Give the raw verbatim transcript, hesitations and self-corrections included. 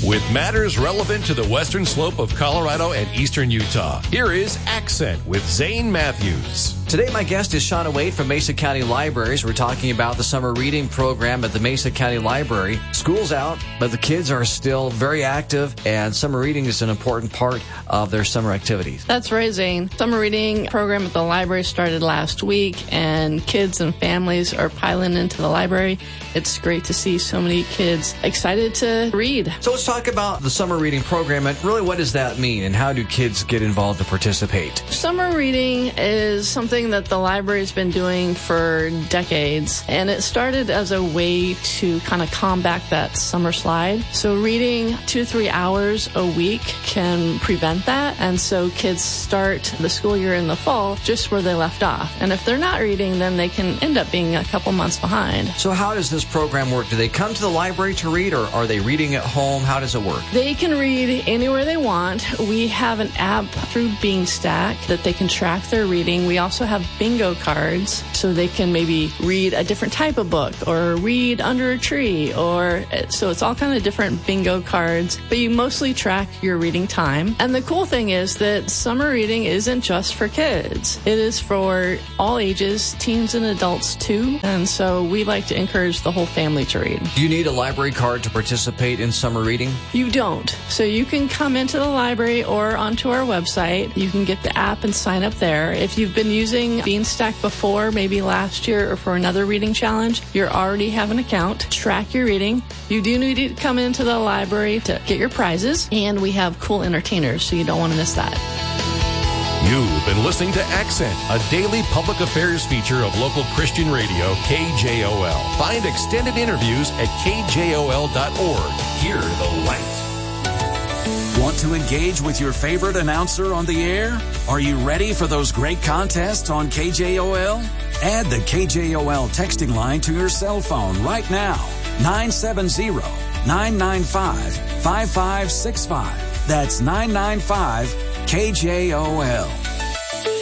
With matters relevant to the western slope of Colorado and eastern Utah, here is Accent with Zane Matthews. Today, my guest is Shauna Wade from Mesa County Libraries. We're talking about the summer reading program at the Mesa County Library. School's out, but the kids are still very active, and summer reading is an important part of their summer activities. That's right, Zane. Summer reading program at the library started last week, and kids and families are piling into the library. It's great to see so many kids excited to read. So let's talk about the summer reading program, and really what does that mean, and how do kids get involved to participate? Summer reading is something that the library's been doing for decades, and it started as a way to kind of combat that summer slide. So reading two to three hours a week can prevent that, and so kids start the school year in the fall just where they left off. And if they're not reading, then they can end up being a couple months behind. So how does this program work? Do they come to the library to read, or are they reading at home? How does it work? They can read anywhere they want. We have an app through Beanstack that they can track their reading. We also have bingo cards so they can maybe read a different type of book or read under a tree, or so it's all kind of different bingo cards, but you mostly track your reading time. And the cool thing is that summer reading isn't just for kids. It is for all ages, teens and adults too. And so we like to encourage the whole family to read. Do you need a library card to participate in summer reading? You don't. So you can come into the library or onto our website. You can get the app and sign up there. If you've been using Beanstack before, maybe last year or for another reading challenge, you already have an account. Track your reading. You do need to come into the library to get your prizes, and we have cool entertainers, so you don't want to miss that. You've been listening to Accent, a daily public affairs feature of local Christian radio, K J O L. Find extended interviews at K J O L dot org. Hear the light. Want to engage with your favorite announcer on the air? Are you ready for those great contests on K J O L? Add the K J O L texting line to your cell phone right now. nine seven zero, nine nine five, five five six five. That's nine nine five K J O L.